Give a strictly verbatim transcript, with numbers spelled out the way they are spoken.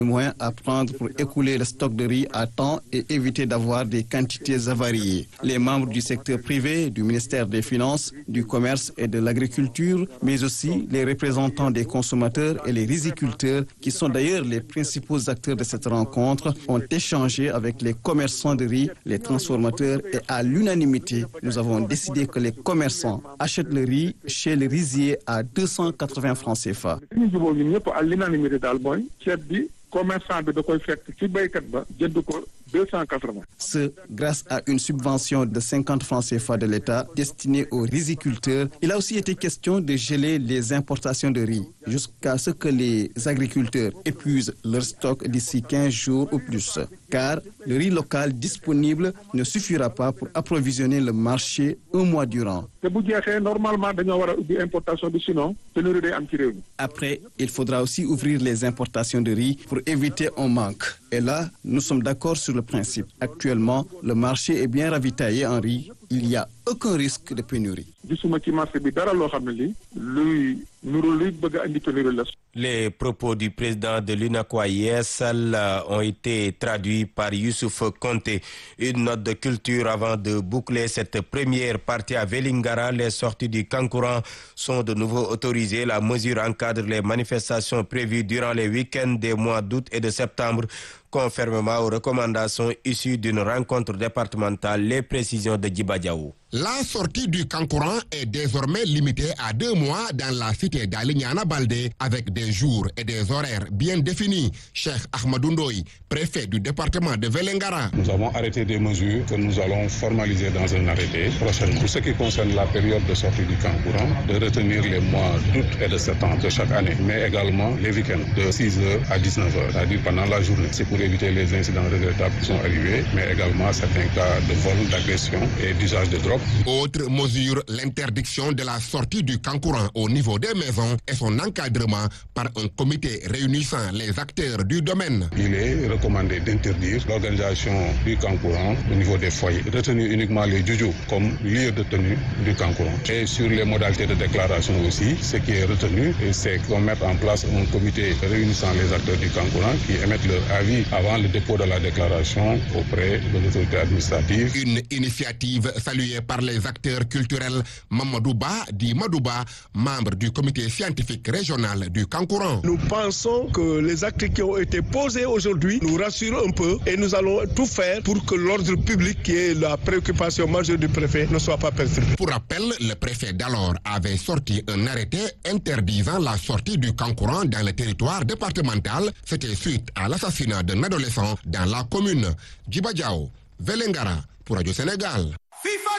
moyens à prendre pour écouler le stock de riz à temps et éviter d'avoir des quantités avariées. Les membres du secteur privé, du ministère des Finances, du Commerce et de l'Agriculture, mais aussi les représentants des consommateurs et les riziculteurs, qui sont d'ailleurs les principaux acteurs de cette rencontre, ont échangé avec les commerçants de riz, les transformateurs et à l'unanimité, nous avons décidé que les commerçants achètent le riz chez le rizier à deux cent quatre-vingts francs C F A. commerçant bi da koy fekk ci baykat ba jënd ko deux cent quatre-vingts. Ce, grâce à une subvention de cinquante francs C F A de l'État destinée aux riziculteurs. Il a aussi été question de geler les importations de riz jusqu'à ce que les agriculteurs épuisent leur stock d'ici quinze jours ou plus. Car le riz local disponible ne suffira pas pour approvisionner le marché un mois durant. te bu jeexee normalement dañoo war a ubbi importation bi sinon pénurie day am ci réew mi. Après, il faudra aussi ouvrir les importations de riz pour éviter un manque. Et là, nous sommes d'accord sur le principe. Actuellement, le marché est bien ravitaillé en riz. Il n'y a aucun risque de pénurie. Les propos du président de l'UNACOIS ont été traduits par Youssouf Konté. Une note de culture avant de boucler cette première partie à Vélingara. Les sorties du Kankourang sont de nouveau autorisées. La mesure encadre les manifestations prévues durant les week-ends des mois d'août et de septembre, conformément aux recommandations issues d'une rencontre départementale. Les précisions de Djiba Diaw. La sortie du Kankourang est désormais limitée à deux mois dans la cité d'Alignana Baldé avec des jours et des horaires bien définis. Cheikh Ahmadou Ndoye, préfet du département de Vélingara. Nous avons arrêté des mesures que nous allons formaliser dans un arrêté prochainement. Pour ce qui concerne la période de sortie du Kankourang, de retenir les mois d'août et de septembre de chaque année, mais également les week-ends de six heures à dix-neuf heures, c'est-à-dire pendant la journée. C'est pour éviter les incidents regrettables qui sont arrivés, mais également certains cas de vol, d'agression et d'usage de drogue. Autre mesure, l'interdiction de la sortie du Kankourang au niveau des maisons et son encadrement par un comité réunissant les acteurs du domaine. Il est recommandé d'interdire l'organisation du Kankourang au niveau des foyers. Retenir uniquement les djoudjou comme lieu de tenue du Kankourang. Et sur les modalités de déclaration aussi, ce qui est retenu, c'est qu'on mette en place un comité réunissant les acteurs du Kankourang qui émettent leur avis avant le dépôt de la déclaration auprès de l'autorité administrative. Une initiative saluée par les acteurs culturels. Mamadou Ba dit Madouba, membre du comité scientifique régional du Kankourang. Nous pensons que les actes qui ont été posés aujourd'hui nous rassurent un peu et nous allons tout faire pour que l'ordre public, qui est la préoccupation majeure du préfet, ne soit pas perturbé. Pour rappel, le préfet d'alors avait sorti un arrêté interdisant la sortie du Kankourang dans le territoire départemental. C'était suite à l'assassinat d'un adolescent dans la commune. Djiba Diaw, Vélingara, pour Radio Sénégal.